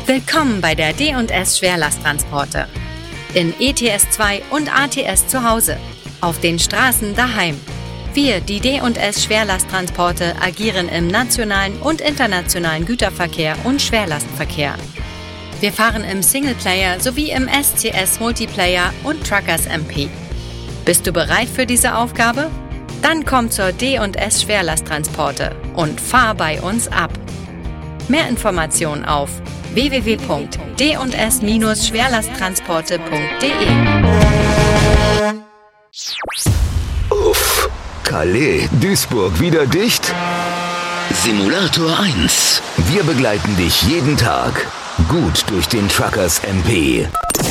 Willkommen bei der D&S Schwerlasttransporte. In ETS2 und ATS zu Hause. Auf den Straßen daheim. Wir, die D&S Schwerlasttransporte, agieren im nationalen und internationalen Güterverkehr und Schwerlastverkehr. Wir fahren im Singleplayer sowie im SCS Multiplayer und Truckers MP. Bist du bereit für diese Aufgabe? Dann komm zur D&S Schwerlasttransporte und fahr bei uns ab. Mehr Informationen auf www.d&s-schwerlasttransporte.de. Uff, Calais, Duisburg wieder dicht? Simulator 1. Wir begleiten dich jeden Tag gut durch den Truckers MP.